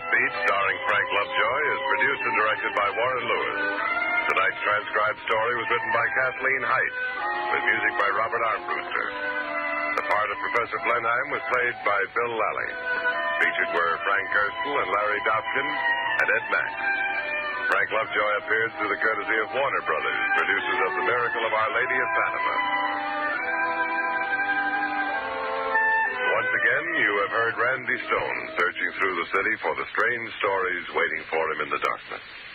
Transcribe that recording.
Beat, starring Frank Lovejoy, is produced and directed by Warren Lewis. Tonight's transcribed story was written by Kathleen Heights, with music by Robert Armbruster. The part of Professor Blenheim was played by Bill Lally. Featured were Frank Gerstle and Larry Dobkin and Ed Max. Frank Lovejoy appeared through the courtesy of Warner Brothers, producers of The Miracle of Our Lady of Fatima. Once again, you have heard Randy Stone searching through the city for the strange stories waiting for him in the darkness.